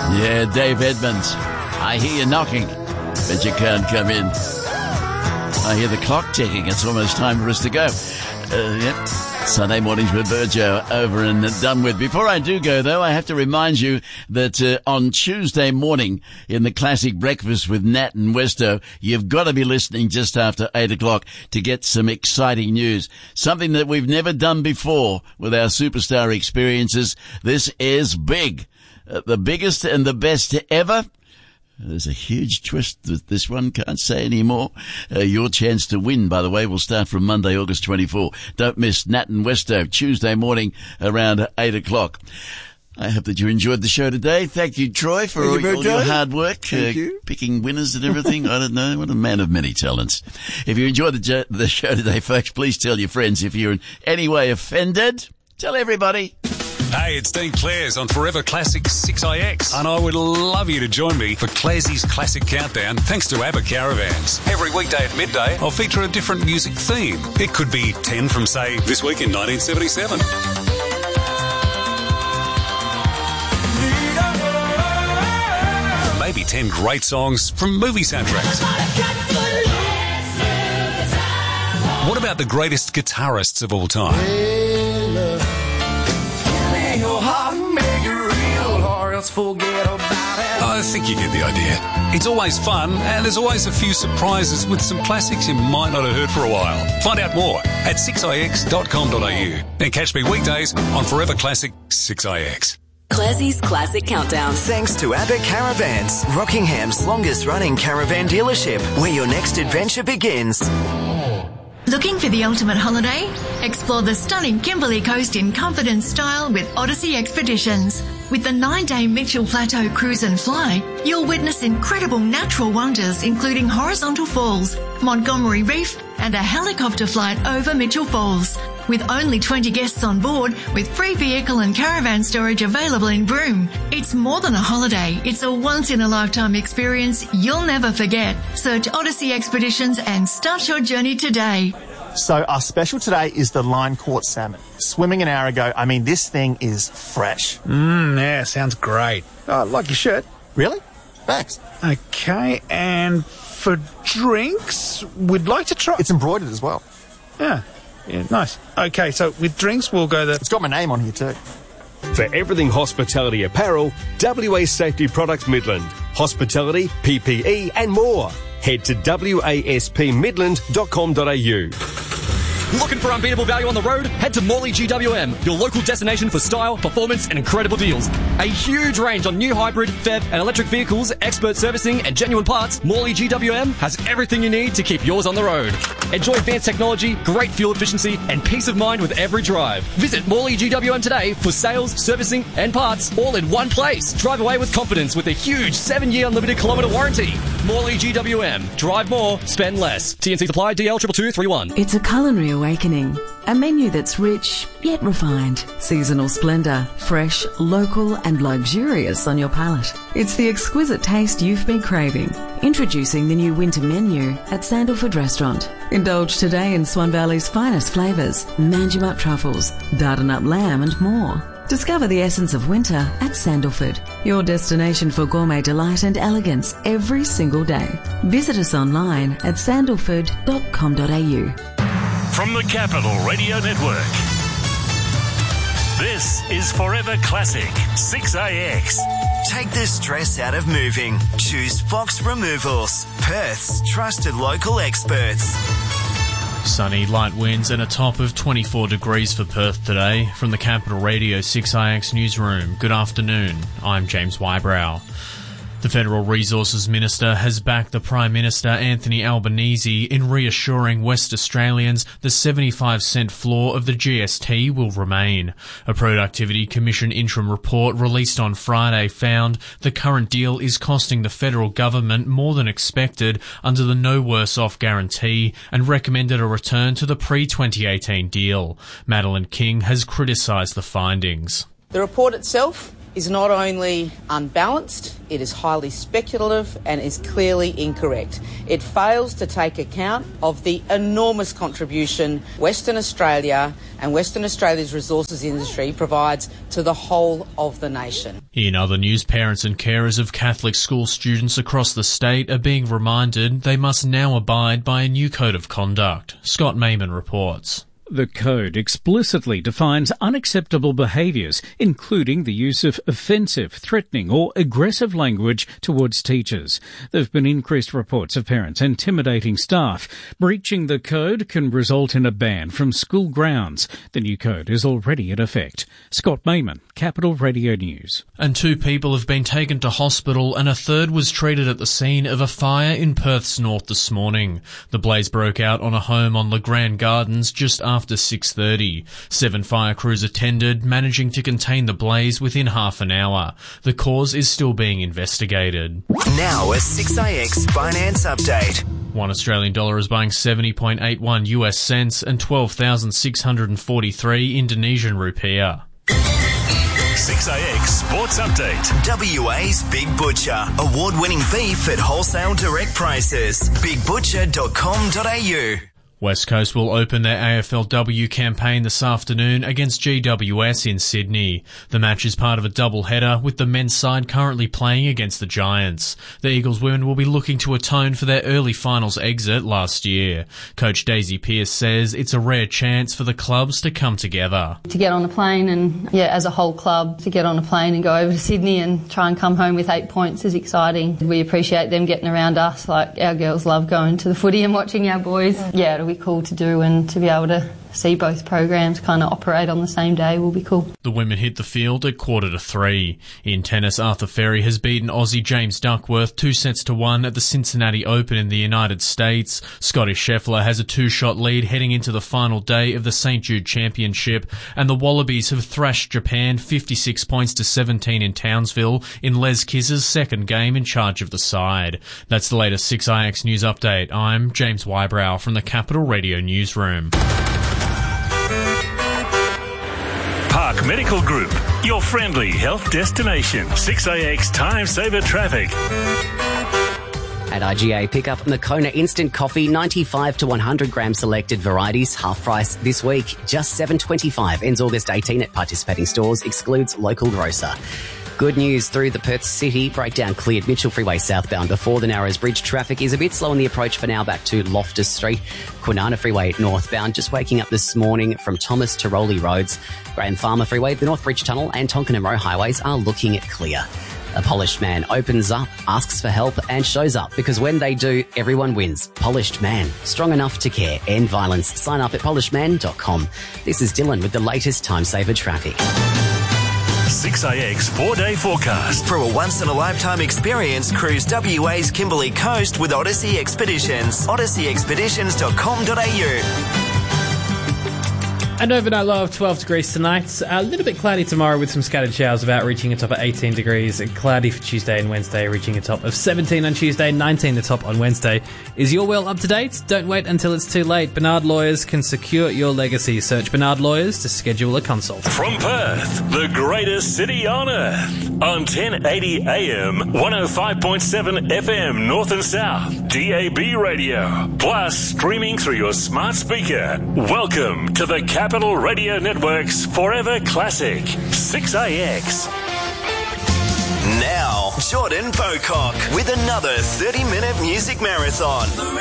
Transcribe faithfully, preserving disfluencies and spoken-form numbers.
Yeah, Dave Edmonds. I hear you knocking, but you can't come in. I hear the clock ticking. It's almost time for us to go. Uh, yep. Sunday mornings with Virgio over and done with. Before I do go, though, I have to remind you that uh, on Tuesday morning in the classic breakfast with Nat and Westo, you've got to be listening just after eight o'clock to get some exciting news. Something that we've never done before with our superstar experiences. This is big. Uh, the biggest and the best ever. There's a huge twist with this one. Can't say any more. Uh, your chance to win, by the way, will start from Monday, August twenty-fourth. Don't miss Nat and Westo, Tuesday morning around eight o'clock. I hope that you enjoyed the show today. Thank you, Troy, for all, all your hard work. Thank uh, you. Picking winners and everything. I don't know. What a man of many talents. If you enjoyed the, jo- the show today, folks, please tell your friends. If you're in any way offended, tell everybody. Hey, it's Dean Clares on Forever Classic six I X, and I would love you to join me for Clares's Classic Countdown thanks to ABBA Caravans. Every weekday at midday, I'll feature a different music theme. It could be ten from, say, this week in nineteen seventy-seven. Maybe ten great songs from movie soundtracks. What about the greatest guitarists of all time? I think you get the idea. It's always fun, and there's always a few surprises with some classics you might not have heard for a while. Find out more at six i x dot com dot a u and catch me weekdays on Forever Classic six I X. Classie's Classic Countdown. Thanks to ABBA Caravans, Rockingham's longest-running caravan dealership, where your next adventure begins. Looking for the ultimate holiday? Explore the stunning Kimberley Coast in comfort and style with Odyssey Expeditions. With the nine-day Mitchell Plateau Cruise and Fly, you'll witness incredible natural wonders including horizontal falls, Montgomery Reef, and a helicopter flight over Mitchell Falls. With only twenty guests on board, with free vehicle and caravan storage available in Broome. It's more than a holiday. It's a once-in-a-lifetime experience you'll never forget. Search Odyssey Expeditions and start your journey today. So our special today is the line-caught salmon. Swimming an hour ago. I mean, this thing is fresh. Mmm, yeah, sounds great. Oh, I like your shirt. Really? Thanks. Okay, and for drinks, we'd like to try... It's embroidered as well. Yeah. Yeah, nice. Okay, so with drinks, we'll go the... It's got my name on here too. For everything hospitality apparel, W A Safety Products Midland. Hospitality, P P E and more. Head to w a s p midland dot com dot a u. Looking for unbeatable value on the road? Head to Morley G W M, your local destination for style, performance and incredible deals. A huge range on new hybrid, F E V and electric vehicles, expert servicing and genuine parts. Morley G W M has everything you need to keep yours on the road. Enjoy advanced technology, great fuel efficiency and peace of mind with every drive. Visit Morley G W M today for sales, servicing and parts all in one place. Drive away with confidence with a huge seven-year unlimited kilometre warranty. Morley G W M. Drive more, spend less. T N C supply D L two two two three one. It's a culinary awakening. A menu that's rich, yet refined. Seasonal splendour, fresh, local and luxurious on your palate. It's the exquisite taste you've been craving. Introducing the new winter menu at Sandalford Restaurant. Indulge today in Swan Valley's finest flavours, Manjimup truffles, Dardanup lamb and more. Discover the essence of winter at Sandalford, your destination for gourmet delight and elegance every single day. Visit us online at sandalford dot com dot a u. From the Capital Radio Network, this is Forever Classic six I X. Take the stress out of moving. Choose Fox Removals, Perth's trusted local experts. Sunny, light winds and a top of twenty-four degrees for Perth today. From the Capital Radio six I X newsroom, good afternoon. I'm James Wybrow. The Federal Resources Minister has backed the Prime Minister Anthony Albanese in reassuring West Australians the seventy-five cent floor of the G S T will remain. A Productivity Commission interim report released on Friday found the current deal is costing the federal government more than expected under the No Worse Off guarantee and recommended a return to the pre twenty eighteen deal. Madeline King has criticised the findings. The report itself is not only unbalanced, it is highly speculative and is clearly incorrect. It fails to take account of the enormous contribution Western Australia and Western Australia's resources industry provides to the whole of the nation. In other news, parents and carers of Catholic school students across the state are being reminded they must now abide by a new code of conduct. Scott Mayman reports. The code explicitly defines unacceptable behaviours, including the use of offensive, threatening or aggressive language towards teachers. There have been increased reports of parents intimidating staff. Breaching the code can result in a ban from school grounds. The new code is already in effect. Scott Mayman, Capital Radio News. And two people have been taken to hospital and a third was treated at the scene of a fire in Perth's north this morning. The blaze broke out on a home on Legrand Gardens just after After six thirty. Seven fire crews attended, managing to contain the blaze within half an hour. The cause is still being investigated. Now a six A X finance update. One Australian dollar is buying seventy point eight one U S cents and twelve thousand six hundred forty-three Indonesian rupiah. six A X Sports Update. W A's Big Butcher. Award-winning beef at wholesale direct prices. big butcher dot com dot a u. West Coast will open their A F L W campaign this afternoon against G W S in Sydney. The match is part of a double-header, with the men's side currently playing against the Giants. The Eagles women will be looking to atone for their early finals exit last year. Coach Daisy Pearce says it's a rare chance for the clubs to come together. To get on a plane and, yeah, as a whole club, to get on a plane and go over to Sydney and try and come home with eight points is exciting. We appreciate them getting around us. Like, our girls love going to the footy and watching our boys. Yeah, it'll be cool to do, and to be able to see both programs kind of operate on the same day will be cool. The women hit the field at quarter to three. In tennis, Arthur Ferry has beaten Aussie James Duckworth two sets to one at the Cincinnati Open in the United States. Scotty Scheffler has a two-shot lead heading into the final day of the Saint Jude Championship, and the Wallabies have thrashed Japan fifty-six points to seventeen in Townsville in Les Kiss's second game in charge of the side. That's the latest six I X News Update. I'm James Wybrow from the Capital Radio Newsroom. Park Medical Group, your friendly health destination. six A X Time Saver Traffic. At I G A, pick up Moccona Instant Coffee, ninety-five to one hundred gram selected varieties, half price this week, just seven dollars twenty-five. Ends August eighteenth at participating stores, excludes local grocer. Good news through the Perth City. Breakdown cleared. Mitchell Freeway southbound before the Narrows Bridge. Traffic is a bit slow on the approach for now back to Loftus Street. Kwinana Freeway northbound. Just waking up this morning from Thomas to Rowley Roads. Graham Farmer Freeway, the North Bridge Tunnel and Tonkin and Roe highways are looking clear. A Polished Man opens up, asks for help and shows up, because when they do, everyone wins. Polished Man. Strong enough to care. End violence. Sign up at polished man dot com. This is Dylan with the latest Time Saver Traffic. six A X four-day forecast. For a once-in-a-lifetime experience, cruise W A's Kimberley Coast with Odyssey Expeditions. odyssey expeditions dot com dot a u. An overnight low of twelve degrees tonight. A little bit cloudy tomorrow with some scattered showers, about reaching a top of eighteen degrees. Cloudy for Tuesday and Wednesday, reaching a top of seventeen on Tuesday, nineteen the top on Wednesday. Is your will up to date? Don't wait until it's too late. Bernard Lawyers can secure your legacy. Search Bernard Lawyers to schedule a consult. From Perth, the greatest city on earth. On ten eighty A M, one oh five point seven F M, North and South, D A B radio. Plus, streaming through your smart speaker. Welcome to the Capital Radio Network's Forever Classic, six A X. Now, Jordan Bocock with another thirty-minute music marathon.